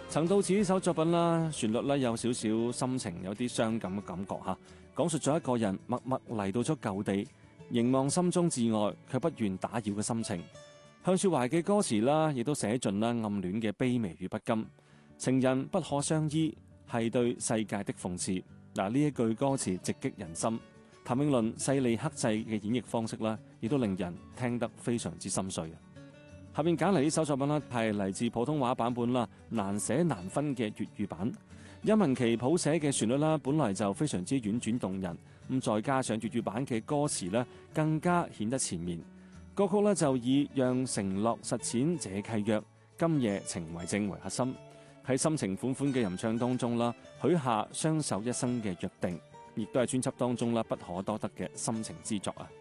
曾到此呢首作品啦，旋律咧有少少心情，有啲傷感嘅感覺嚇，講述咗一個人默默嚟到咗舊地，凝望心中摯愛，卻不願打擾嘅心情。向雪懷嘅歌詞啦，亦都寫盡啦暗戀嘅卑微與不甘。情人不可相依，係對世界的諷刺。嗱，呢一句歌詞直擊人心。譚詠麟細膩克制嘅演繹方式啦，亦都令人聽得非常之心碎。下面揀嚟呢首作品啦，係嚟自普通話版本啦，難捨難分嘅粵語版。殷文琪譜寫嘅旋律啦，本來就非常之婉轉動人，咁再加上粵語版嘅歌詞咧，更加顯得纏綿。歌曲咧就以讓承諾實踐這契約，今夜情為證為核心，喺深情款款嘅吟唱當中啦，許下相守一生嘅約定，亦都係專輯當中啦不可多得嘅深情之作啊！